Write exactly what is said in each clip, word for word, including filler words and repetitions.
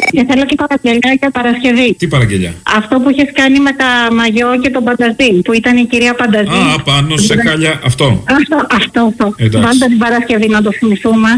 Και θέλω και παραγγελιά για Παρασκευή. Τι παραγγελιά? Αυτό που είχες κάνει με τα μαγιό και τον Πανταζή. Που ήταν η κυρία Πανταζή. Α, πάνω σε χάλια. Αυτό. Αυτό, αυτό. αυτό. Πάντα την Παρασκευή να το θυμηθούμε.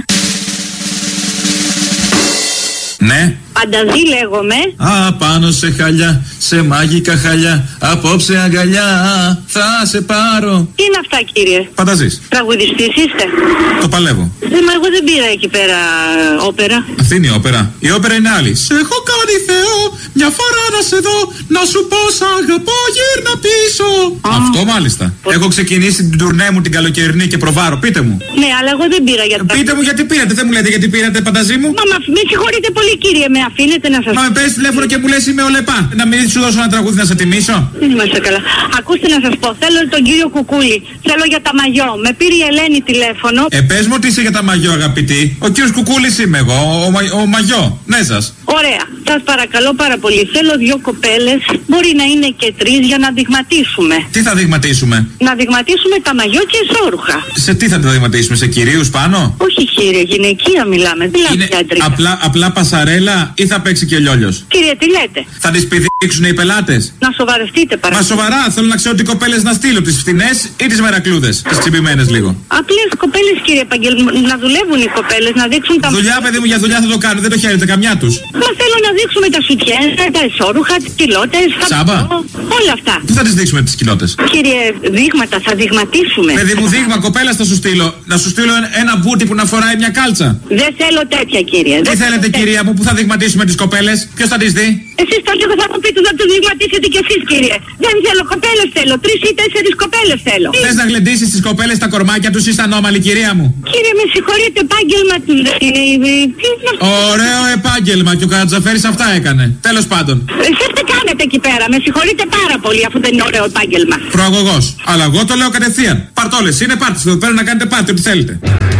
Ναι. Πανταζή λέγομαι. Α, πάνω σε χαλιά, σε μάγικα χαλιά, απόψε αγκαλιά, θα σε πάρω. Τι είναι αυτά, κύριε? Πανταζής. Τραγουδιστής είστε? Το παλεύω. Δεν, μα εγώ δεν πήρα εκεί πέρα όπερα. Αυτή είναι η όπερα. Η όπερα είναι άλλη. Σε έχω κάνει Θεό, μια φορά να σε δω, να σου πω σ' αγαπώ, γύρνα πίσω. Α. Αυτό μάλιστα. Πώς... Έχω ξεκινήσει την τουρνέ μου την καλοκαιρινή και προβάρω. Πείτε μου. Ναι, αλλά εγώ δεν πήρα για τα... Πείτε μου γιατί πήρατε, δεν μου λέτε γιατί πήρατε, Πανταζή μου. Μα με συγχωρείτε πολύ, κύριε, με αφήνετε να σας... Μα με παίρνεις τηλέφωνο και μου λες είμαι ο Λεπά. Να μην σου δώσω ένα τραγούδι να σε τιμήσω. Δεν είμαστε καλά. Ακούστε να σας πω, θέλω τον κύριο Κουκούλη. Θέλω για τα μαγιό. Με πήρε η Ελένη τηλέφωνο. Ε, πες μου τι είσαι για τα μαγιό, αγαπητή. Ο κύριος Κουκούλης είμαι εγώ, ο, ο, ο μαγιό. Ναι, σας. Ωραία. Σας παρακαλώ πάρα πολύ. Θέλω δύο κοπέλες, μπορεί να είναι και τρεις, για να δειγματίσουμε. Τι θα δειγματίσουμε? Να δειγματίσουμε τα μαγιό και εσώρουχα. Σε τι θα τα δειγματίσουμε, σε κυρίους πάνω? Όχι, κύριε, γυναικεία μιλάμε. Δεν είναι απλά, απλά πασαρέλα ή θα παίξει και ο λιόλιος? Κύριε, τι λέτε? Θα τις πηδήξουν οι πελάτες? Να σοβαρευτείτε παρακαλώ. Μα σοβαρά, θέλω να ξέρω τι κοπέλες να στείλω, τις φθηνές ή τις μερακλούδες, τις τσιμπημένες λίγο. Απλές κοπέλες, κύριε Παγγελμα, να δουλεύουν οι κοπέλες, να δείξουν τα... Δουλειά, παιδί μου, για δουλειά θα το κάνουν, δεν το χαίρεται καμιά τους. Μα θέλω να δείξουμε τα σουτιέν, τα εσώρουχα, τις κοιλώτες, Σάμπα. Όλα αυτά. Πού θα τις δείξουμε τις κοιλώτες? Κύριε, δείγματα, θα δειγματίσουμε. Παιδί μου, δείγμα κοπέλας θα σου στείλω. Να σου στείλω ένα μπούτι που να φοράει μια κάλτσα. Δεν θέλω τέτοια, κύριε. Τι θέλετε, κυρία μου, που θα δειγματίσουμε τις κοπέλες? Ποιος θα τις δει? Εσείς το λίγο θα μου πείτε να τους δειγματίσετε κι εσείς, κύριε. Δεν θέλω κοπέλες, θέλω. Τρεις ή τέσσερις κοπέλες θέλω. Θες να γλεντήσεις τις κοπέλες τα κορμάκια τους ή στα νόμαλη, κυρία μου? Κύριε, με συγχωρείτε, επάγγελμα του είναι. Ωραίο επάγγελμα και ο Καρατζαφέρης αυτά έκανε. Τέλος πάντων. Εσείς τι κάνετε εκεί πέρα? Με συγχωρείτε πάρα πολύ, αφού δεν είναι ωραίο επάγγελμα. Προαγωγός. Αλλά εγώ το λέω κατευθείαν. Παρτόλες, είναι πάρτι εδώ πέρα να κάνετε πάρτι, ό,τι θέλετε.